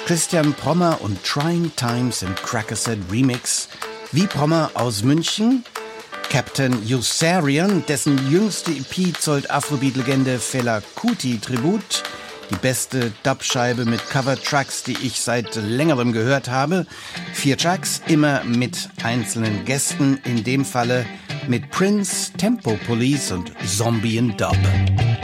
Christian Prommer und Trying Times im Crackerset Remix. Wie Prommer aus München. Captain Yossarian, dessen jüngste EP zollt Afrobeat-Legende Fela Kuti Tribut. Die beste Dubscheibe mit Cover-Tracks, die ich seit längerem gehört habe. 4 Tracks, immer mit einzelnen Gästen, in dem Falle mit Prince, Tempo Police und Zombie in Dub.